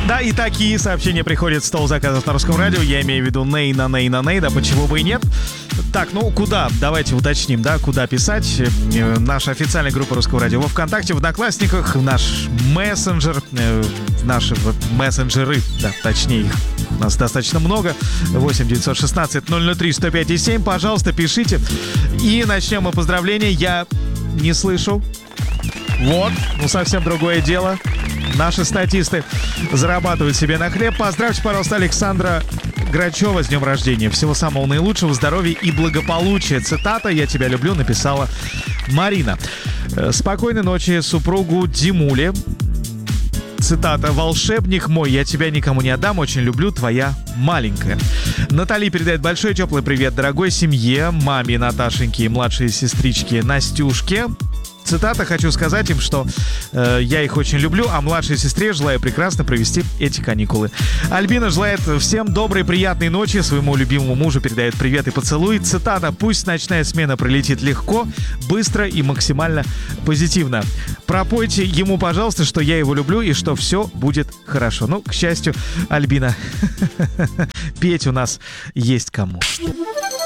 Да, и такие сообщения приходят в стол заказов на Русском радио. Я имею в виду Ней, да почему бы и нет. Так, ну куда? Давайте уточним, да, куда писать. Наша официальная группа Русского радио во ВКонтакте, в Одноклассниках, наш мессенджер, наши мессенджеры, да, точнее их. У нас достаточно много. 8 916 003 105 7. Пожалуйста, пишите. И начнем мы поздравления. Я не слышу. Вот, ну совсем другое дело. Наши статисты зарабатывают себе на хлеб. Поздравьте, пожалуйста, Александра Грачева с днем рождения. Всего самого наилучшего, здоровья и благополучия. Цитата «Я тебя люблю» написала Марина. Спокойной ночи супругу Димуле. Цитата «Волшебник мой, я тебя никому не отдам, очень люблю, твоя маленькая». Натали передает большой теплый привет дорогой семье, маме Наташеньке и младшей сестричке Настюшке. Цитата «Хочу сказать им, что я их очень люблю, а младшей сестре желаю прекрасно провести эти каникулы». Альбина желает всем доброй, приятной ночи. Своему любимому мужу передает привет и поцелуй. Цитата «Пусть ночная смена пролетит легко, быстро и максимально позитивно». Пропойте ему, пожалуйста, что я его люблю и что все будет хорошо. Ну, к счастью, Альбина, петь у нас есть кому.